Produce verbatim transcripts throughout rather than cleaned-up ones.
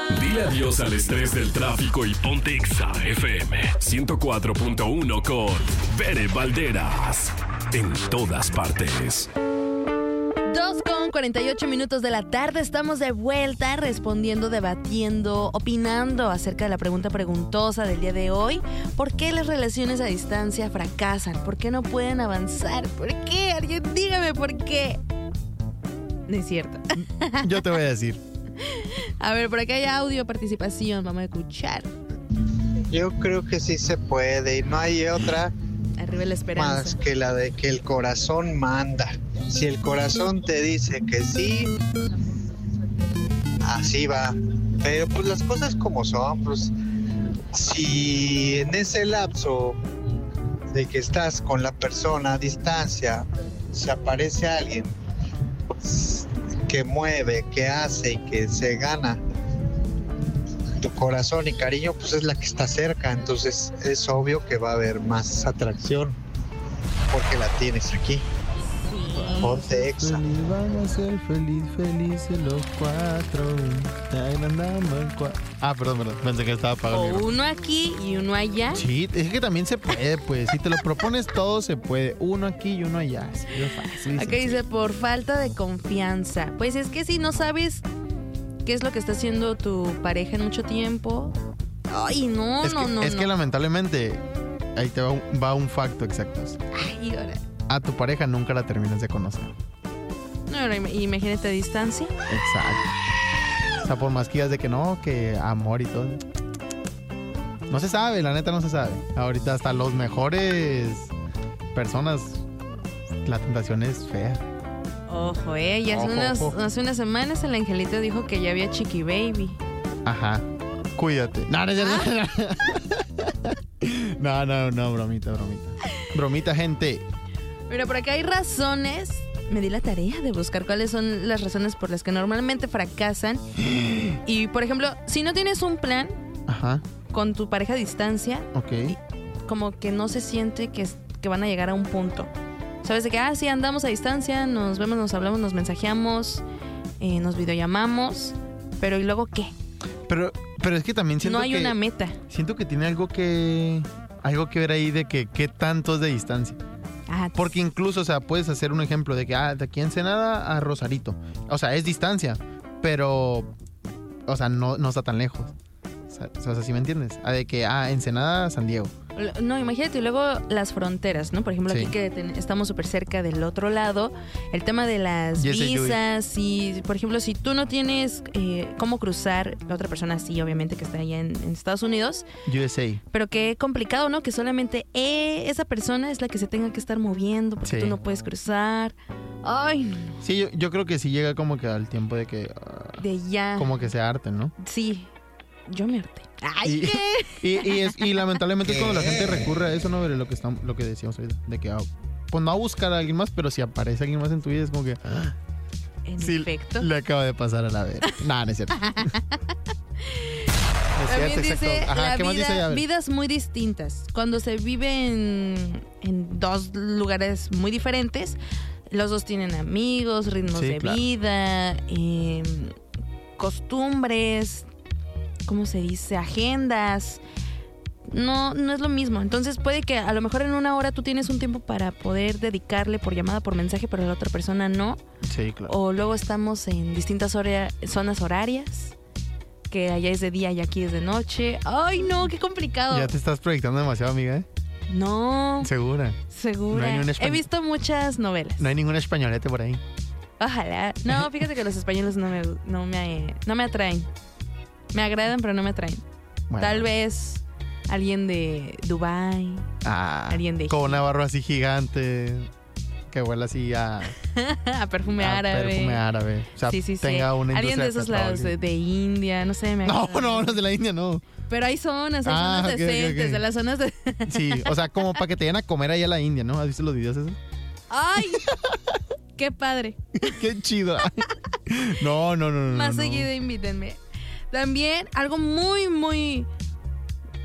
Dile adiós al estrés del tráfico y ponte Exa F M ciento cuatro punto uno con Bere Valderas. En todas partes. dos con cuarenta y ocho minutos de la tarde. Estamos de vuelta respondiendo, debatiendo, opinando acerca de la pregunta preguntosa del día de hoy. ¿Por qué las relaciones a distancia fracasan? ¿Por qué no pueden avanzar? ¿Por qué? Alguien dígame por qué. No es cierto. Yo te voy a decir. A ver, por acá hay audio, participación. Vamos a escuchar. Yo creo que sí se puede y no hay otra Arriba la esperanza. más que la de que el corazón manda. Si el corazón te dice que sí, así va. Pero pues las cosas como son, pues si en ese lapso de que estás con la persona a distancia se aparece alguien que mueve, que hace y que se gana tu corazón y cariño, pues es la que está cerca. Entonces es obvio que va a haber más atracción porque la tienes aquí. Ponte Exa. Feliz, van a ser feliz, felices los cuatro. Ahí andamos el cua- Ah, perdón, perdón. Pensé que estaba apagado. O uno aquí y uno allá. Sí, es que también se puede, pues. Si te lo propones todo, se puede. Uno aquí y uno allá. Sí, es fácil. Acá dice, por falta de confianza. Pues es que si no sabes qué es lo que está haciendo tu pareja en mucho tiempo. Ay, no, es no, que, no. Es no. que lamentablemente, ahí te va un, va un facto exacto. Ay, ahora. A tu pareja nunca la terminas de conocer. No, ahora im- imagínate a distancia. Exacto. O sea, por más que digas de que no, que amor y todo. No se sabe, la neta no se sabe. Ahorita hasta los mejores personas, la tentación es fea. Ojo, eh. Y hace, Ojo, unas, ojo. hace unas semanas el angelito dijo que ya había chiqui baby. Ajá. Cuídate. No, no, no, no, no, no, bromita, bromita. Bromita, gente. Pero por acá hay razones. Me di la tarea de buscar cuáles son las razones por las que normalmente fracasan. Y, por ejemplo, si no tienes un plan Ajá. con tu pareja a distancia, Ok. como que no se siente que, que van a llegar a un punto. Sabes de que, ah, sí, andamos a distancia, nos vemos, nos hablamos, nos mensajeamos, eh, nos videollamamos, pero ¿y luego qué? Pero, pero es que también siento No hay que... una meta. Siento que tiene algo que... Algo que ver ahí de que qué tanto es de distancia. Ah, Porque incluso, o sea, puedes hacer un ejemplo de que, ah, de aquí a Ensenada a Rosarito. O sea, es distancia, pero... O sea, no, no está tan lejos. O sea, o sea, ¿sí me entiendes? Ah, de que, ah, Ensenada a San Diego. no, imagínate, y luego las fronteras, ¿no? Por ejemplo, Sí. aquí que ten- estamos súper cerca del otro lado, el tema de las Yes, I do it. visas, y por ejemplo, si tú no tienes eh, cómo cruzar, la otra persona sí, obviamente, que está allá en, en Estados Unidos, U S A. pero qué complicado, ¿no? Que solamente eh, esa persona es la que se tenga que estar moviendo, porque Sí. tú no puedes cruzar. Ay, no, Sí, yo, yo creo que sí llega como que al tiempo de que... ah, de ya. como que se harten, ¿no? Sí, yo me harté. Ay, Y, ¿qué? y, y, es, y lamentablemente es cuando la gente recurre a eso, ¿no? Pero lo que, estamos, lo que decíamos ahorita. De que, ah, pues no a buscar a alguien más, pero si aparece alguien más en tu vida es como que... ah, En sí, efecto. le acaba de pasar a la vez. Nah, no es cierto. No es También cierto, dice, exacto. Ajá, la ¿qué más dice ahí? vida, A ver. vidas muy distintas. Cuando se vive en, en dos lugares muy diferentes, los dos tienen amigos, ritmos Sí, de claro. vida, eh, costumbres, ¿cómo se dice? Agendas. No, no es lo mismo. Entonces puede que a lo mejor en una hora tú tienes un tiempo para poder dedicarle por llamada, por mensaje, pero la otra persona no. Sí, claro. O luego estamos en distintas hora- zonas horarias, que allá es de día y aquí es de noche. Ay, no, qué complicado. Ya te estás proyectando demasiado, amiga, ¿eh? No, Segura. segura. no hay ni un He español. visto muchas novelas. No hay ningún españolete por ahí. Ojalá. No, fíjate que los españoles no me, no me, no me atraen. Me agradan, pero no me atraen. Bueno. Tal vez alguien de Dubai, Ah, alguien de con una barba así gigante. Que huele así a, a perfume a árabe. perfume árabe. O sea, Sí, sí, sí. tenga una Alguien industria de esos lados de, petróleo. de India, no sé, me No, agradan. no, los de la India no. Pero hay zonas, hay Ah, zonas ok, ok, decentes, ok. de las zonas de... Sí, o sea, como para que te vayan a comer allá a la India, ¿no? ¿Has visto los videos esos? ¡Ay! ¡Qué padre! Qué chido. No, no, no, no. Más no. seguido invítenme. También algo muy, muy...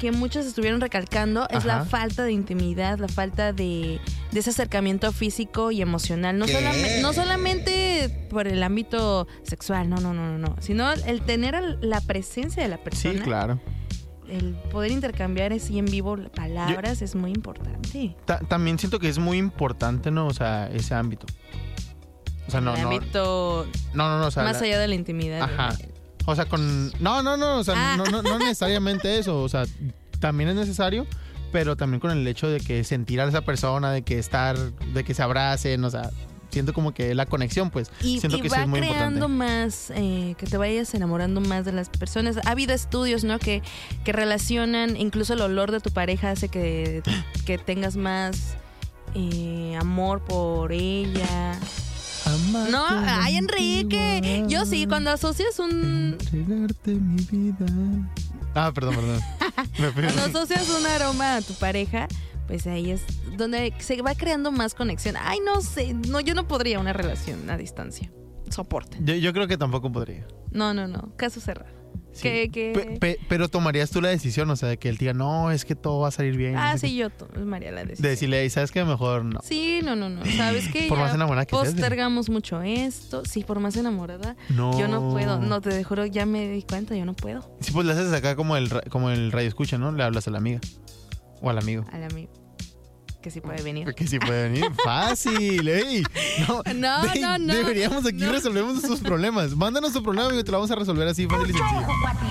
que muchos estuvieron recalcando es Ajá. la falta de intimidad, la falta de, de ese acercamiento físico y emocional. No, solamente, no solamente por el ámbito sexual, no, no, no, no, no, sino el tener la presencia de la persona. Sí, claro. El poder intercambiar así en vivo palabras Yo, es muy importante. Ta- también siento que es muy importante, ¿no? O sea, ese ámbito. O sea, no, el no. ámbito No, no, no. O sea, más la, allá de la intimidad. Ajá. O sea, con... No, no, no. O sea, Ah. no, no, no necesariamente eso. O sea, también es necesario, pero también con el hecho de que sentir a esa persona, de que estar, de que se abracen, o sea... Siento como que la conexión, pues. Y, siento y que va sí es muy creando importante. más, eh, que te vayas enamorando más de las personas. Ha habido estudios, ¿no? Que, que relacionan, incluso el olor de tu pareja hace que, que tengas más eh, amor por ella. Amarte No, ay, Enrique. igual, Yo sí, cuando asocias un... entregarte mi vida. Ah, perdón, perdón. Me fui. Cuando asocias un aroma a tu pareja, pues ahí es donde se va creando más conexión. Ay, no sé, no, yo no podría una relación a distancia. Soporte. Yo, yo creo que tampoco podría. No, no, no, caso cerrado. Sí. Que, que... Pe- pe- pero tomarías tú la decisión, o sea, de que él diga, no, es que todo va a salir bien. Ah, no sé sí, yo tomaría la qué. decisión. De decirle, ¿sabes qué? Mejor no. Sí, no, no, no. ¿Sabes qué? Por Ya más enamorada que seas, postergamos mucho esto. Sí, por más enamorada. No. Yo no puedo. No, te juro, ya me di cuenta, yo no puedo. Sí, pues le haces acá como el, ra- como el radio escucha, ¿no? Le hablas a la amiga. O al amigo. Al amigo. Que sí puede venir. Porque sí puede venir. Fácil, ey. No, No, de- no, no. Deberíamos aquí No. resolvemos sus problemas. Mándanos tu problema y te lo vamos a resolver así fácil y sencillo.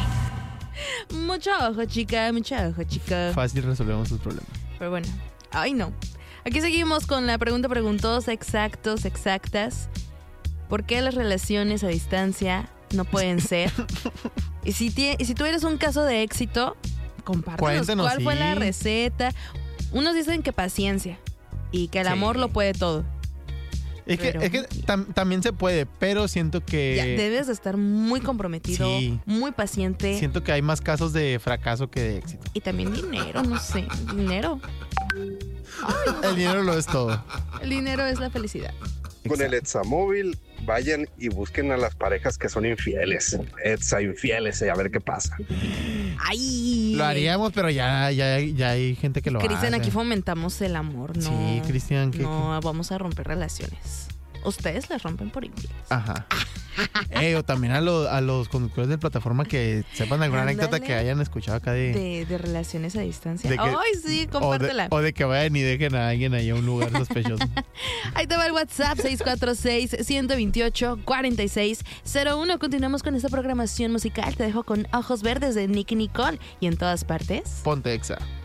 Mucho ojo, chica, mucho ojo, chica. Fácil resolvemos sus problemas. Pero bueno, ay no. Aquí seguimos con la pregunta preguntosa, exactos, exactas. ¿Por qué las relaciones a distancia no pueden ser? Y si, tie- y si tú eres un caso de éxito, compártenos Cuéntanos, cuál fue sí. la receta. Unos dicen que paciencia y que el Sí. amor lo puede todo. Es que, Pero- es que tam- también se puede, pero siento que... Ya, debes de estar muy comprometido, Sí. muy paciente. Siento que hay más casos de fracaso que de éxito. Y también dinero, no sé, dinero. El dinero lo es todo. El dinero es la felicidad. Con el Examóvil, vayan y busquen a las parejas que son infieles. Exa infieles, eh, a ver qué pasa. Ay. Lo haríamos, pero ya, ya, ya hay gente que lo Cristian, hace. aquí fomentamos el amor, ¿no? Sí, Cristian, que... No, vamos a romper relaciones. Ustedes las rompen por infieles. Ajá. Ey, o también a, lo- a los conductores de plataforma que sepan alguna Ándale. anécdota que hayan escuchado acá de... De, de relaciones a distancia. De que- Ay, sí, o, de, compártela. o de que vayan y dejen a alguien ahí a un lugar sospechoso. Ahí te va el WhatsApp seis cuatro seis, uno dos ocho, cuatro seis cero uno. Continuamos con esta programación musical. Te dejo con Ojos Verdes de Nicky Nicole. Y en todas partes... Ponte Exa.